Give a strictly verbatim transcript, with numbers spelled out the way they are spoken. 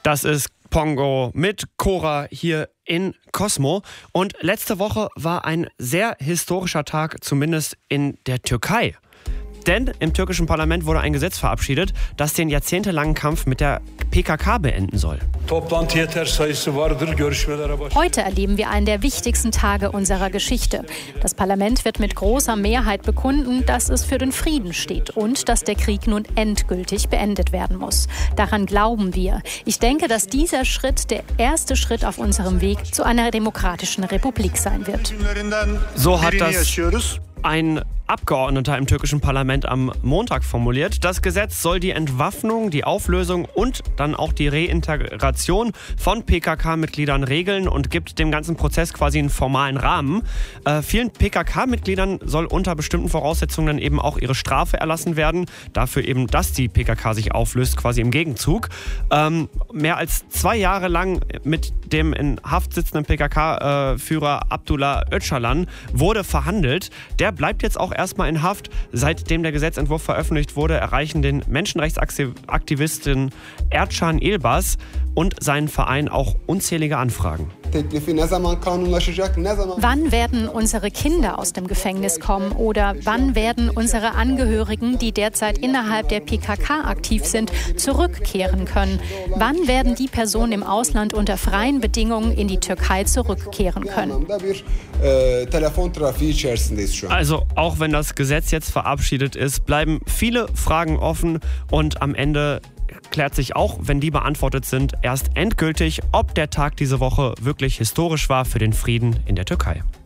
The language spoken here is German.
Das ist Pongo mit Cora hier in Cosmo. Und letzte Woche war ein sehr historischer Tag, zumindest in der Türkei. Denn im türkischen Parlament wurde ein Gesetz verabschiedet, das den jahrzehntelangen Kampf mit der P K K beenden soll. Heute erleben wir einen der wichtigsten Tage unserer Geschichte. Das Parlament wird mit großer Mehrheit bekunden, dass es für den Frieden steht und dass der Krieg nun endgültig beendet werden muss. Daran glauben wir. Ich denke, dass dieser Schritt der erste Schritt auf unserem Weg zu einer demokratischen Republik sein wird. So hat das ein Abgeordneter im türkischen Parlament am Montag formuliert. Das Gesetz soll die Entwaffnung, die Auflösung und dann auch die Reintegration von P K K-Mitgliedern regeln und gibt dem ganzen Prozess quasi einen formalen Rahmen. Äh, vielen P K K-Mitgliedern soll unter bestimmten Voraussetzungen dann eben auch ihre Strafe erlassen werden. Dafür eben, dass die P K K sich auflöst, quasi im Gegenzug. Ähm, mehr als zwei Jahre lang mit dem in Haft sitzenden P K K-Führer Abdullah Öcalan wurde verhandelt. Der bleibt jetzt auch erstmal in Haft. Seitdem der Gesetzentwurf veröffentlicht wurde, erreichen den Menschenrechtsaktivisten Ercan Ilbas und seinen Verein auch unzählige Anfragen. Wann werden unsere Kinder aus dem Gefängnis kommen oder wann werden unsere Angehörigen, die derzeit innerhalb der P K K aktiv sind, zurückkehren können? Wann werden die Personen im Ausland unter freien Bedingungen in die Türkei zurückkehren können? Also auch wenn das Gesetz jetzt verabschiedet ist, bleiben viele Fragen offen und am Ende klärt sich auch, wenn die beantwortet sind, erst endgültig, ob der Tag diese Woche wirklich historisch war für den Frieden in der Türkei.